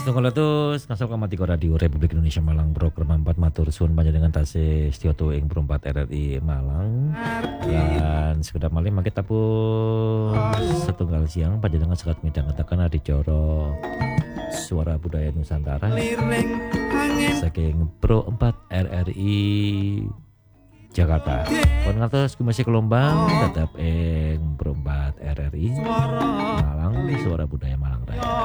Setunggal atus ngasal kamati Radio Republik Indonesia Malang program 4 matur suwun panjenengan tasih setya tuwuh ing Perumpat RRI Malang. Dan sekedap malih mangke tapun setunggal siang panjenengan sekat midhang katakan adicara Suara Budaya Nusantara saking Pro 4 RRI Jakarta. Pun ngantos kumasi gelombang tetap ing Pro 4 RRI Malang, Suara Budaya Malang Raya.